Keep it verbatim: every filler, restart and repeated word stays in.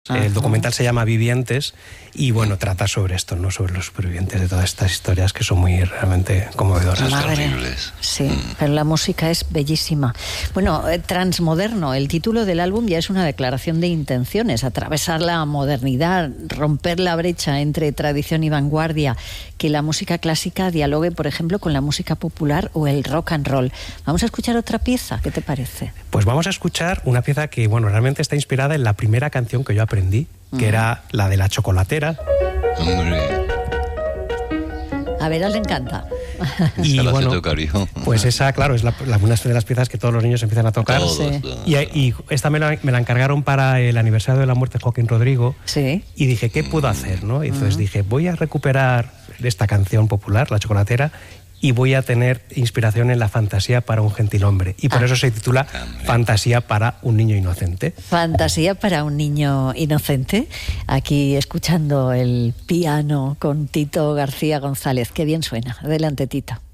Ajá. El documental se llama Vivientes y, bueno, trata sobre esto, ¿no? Sobre los supervivientes de todas estas historias que son muy realmente conmovedoras. Madre. Sí, mm. pero la música es bellísima. Bueno, Transmoderno, el título del álbum ya es una declaración de intenciones, atravesar la modernidad, romper la brecha entre tradición y vanguardia, que la música clásica dialogue, por ejemplo, con la música popular o el rock and roll. Vamos a escuchar otra pieza, ¿qué te parece? Pues vamos a escuchar una pieza que, bueno, realmente está inspirada en la primera canción que yo aprendí, que uh-huh. era la de La Chocolatera. Hombre. A ver, a él le encanta. Y bueno, pues esa, claro, es la, la, una de las piezas que todos los niños empiezan a tocar. Todos, sí. todos. Y, y esta me la, me la encargaron para el aniversario de la muerte de Joaquín Rodrigo. Sí. Y dije, ¿qué puedo hacer, no? Y entonces uh-huh. dije, voy a recuperar esta canción popular, La Chocolatera, y voy a tener inspiración en la fantasía para un gentilhombre. Y por ah. eso se titula Fantasía para un niño inocente. Fantasía para un niño inocente. Aquí escuchando el piano con Tito García González. Qué bien suena. Adelante, Tito.